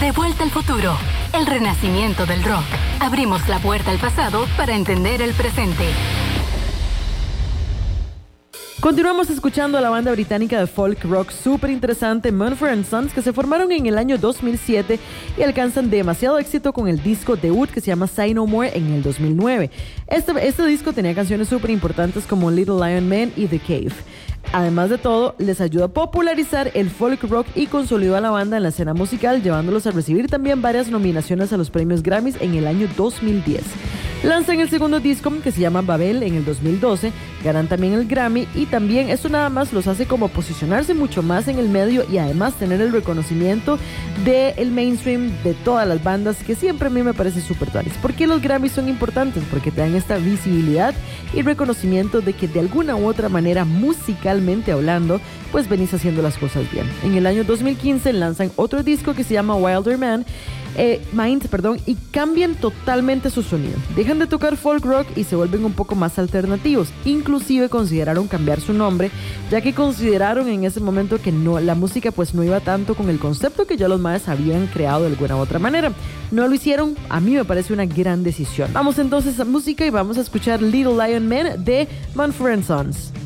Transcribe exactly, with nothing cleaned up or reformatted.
De vuelta al futuro, el renacimiento del rock. Abrimos la puerta al pasado para entender el presente. Continuamos escuchando a la banda británica de folk rock súper interesante Mumford and Sons, que se formaron en el año dos mil siete y alcanzan demasiado éxito con el disco debut que se llama Say No More en el dos mil nueve. Este, este disco tenía canciones súper importantes como Little Lion Man y The Cave. Además de todo, les ayuda a popularizar el folk rock y consolidó a la banda en la escena musical, llevándolos a recibir también varias nominaciones a los premios Grammys en el año dos mil diez. Lanzan el segundo disco, que se llama Babel, en el dos mil doce, ganan también el Grammy y también esto nada más los hace como posicionarse mucho más en el medio y además tener el reconocimiento del mainstream de todas las bandas, que siempre a mí me parece súper tuanis. ¿Por qué los Grammys son importantes? Porque te dan esta visibilidad y reconocimiento de que de alguna u otra manera, musicalmente hablando, pues venís haciendo las cosas bien. En el año dos mil quince lanzan otro disco que se llama Wilder Man, Eh, Mind, perdón, y cambian totalmente su sonido. Dejan de tocar folk rock y se vuelven un poco más alternativos. Inclusive consideraron cambiar su nombre, ya que consideraron en ese momento que no, la música pues no iba tanto con el concepto que ya los maes habían creado de alguna u otra manera. No lo hicieron, a mí me parece una gran decisión. Vamos entonces a música y vamos a escuchar Little Lion Man de Mumford and Sons.